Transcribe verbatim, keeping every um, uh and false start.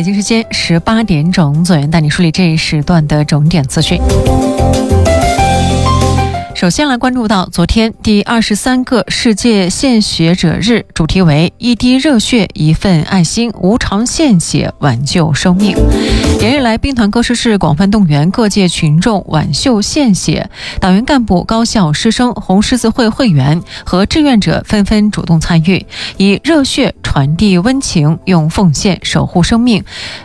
北京时间十八点整，左右带你梳理这一时段的重点资讯。首先来关注到昨天第二十三个世界献血者日，主题为一滴热血一份爱心，无偿献血挽救生命。连日来，兵团各师市广泛动员各界群众挽袖献血，党员干部、高校师生、红十字会会员和志愿者纷纷主动参与，以热血传递温情，用奉献守护生命，